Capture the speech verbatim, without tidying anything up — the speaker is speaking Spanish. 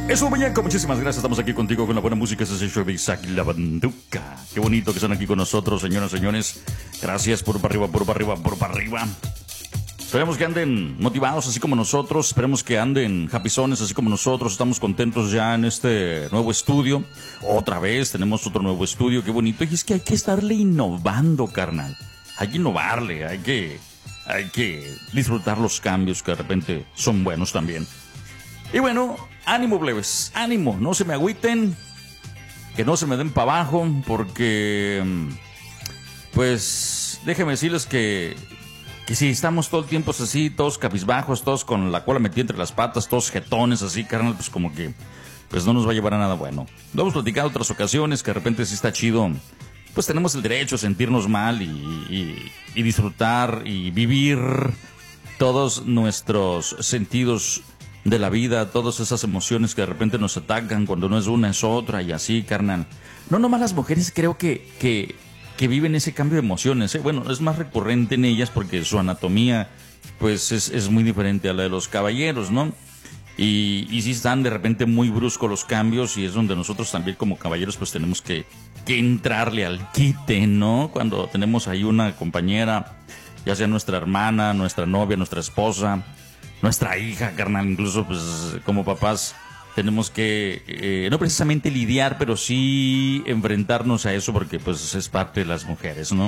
Eso, Muñeco, muchísimas gracias. Estamos aquí contigo con la buena música. Ese es el show de Isaac La Banduca. Qué bonito que están aquí con nosotros, señoras y señores. Gracias, por para arriba, por para arriba, por para arriba. Esperemos que anden motivados así como nosotros. Esperemos que anden happyzones así como nosotros. Estamos contentos ya en este nuevo estudio. Otra vez tenemos otro nuevo estudio. Qué bonito. Y es que hay que estarle innovando, carnal. Hay que innovarle. Hay que, hay que disfrutar los cambios que de repente son buenos también. Y bueno, ánimo, plebes. Ánimo. No se me agüiten. Que no se me den para abajo. Porque, pues, déjenme decirles que... Que si estamos todo el tiempo así, todos cabizbajos, todos con la cola metida entre las patas, todos jetones así, carnal, pues como que pues no nos va a llevar a nada bueno. Lo hemos platicado otras ocasiones, que de repente sí está chido, pues tenemos el derecho a sentirnos mal y, y, y disfrutar y vivir todos nuestros sentidos de la vida, todas esas emociones que de repente nos atacan cuando no es una es otra y así, carnal. No nomás las mujeres creo que... que que viven ese cambio de emociones, ¿eh? Bueno, es más recurrente en ellas porque su anatomía pues es, es muy diferente a la de los caballeros, ¿no? Y, y sí están de repente muy bruscos los cambios y es donde nosotros también como caballeros pues tenemos que, que entrarle al quite, ¿no? Cuando tenemos ahí una compañera, ya sea nuestra hermana, nuestra novia, nuestra esposa, nuestra hija, carnal, incluso pues como papás tenemos que, eh, no precisamente lidiar, pero sí enfrentarnos a eso porque pues es parte de las mujeres, ¿no?